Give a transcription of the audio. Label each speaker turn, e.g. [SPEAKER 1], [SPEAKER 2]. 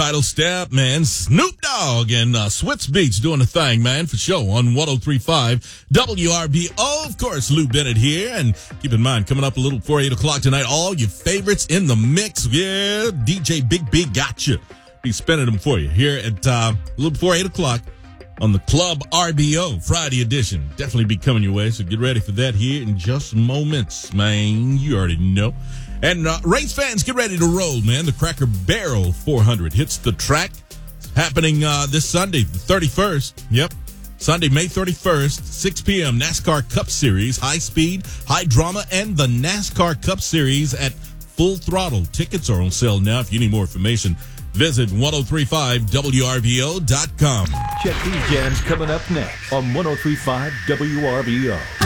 [SPEAKER 1] Title Step, man. Snoop Dogg and Switz Beats doing the thing, man, for show on 103.5 WRBO. Of course, Lou Bennett here. And keep in mind, coming up a little before 8 o'clock tonight, all your favorites in the mix. Yeah, DJ Big B got you. He's spinning them for you here at a little before 8 o'clock on the Club RBO Friday edition. Definitely be coming your way, so get ready for that here in just moments, man. You already know. And race fans, get ready to roll, man. The Cracker Barrel 400 hits the track. It's happening this Sunday, the 31st. Yep. Sunday, May 31st, 6 p.m. NASCAR Cup Series, high speed, high drama, and the NASCAR Cup Series at Full Throttle. Tickets are on sale now. If you need more information, visit 1035WRBO.com.
[SPEAKER 2] Check these jams coming up next on 1035 WRBO.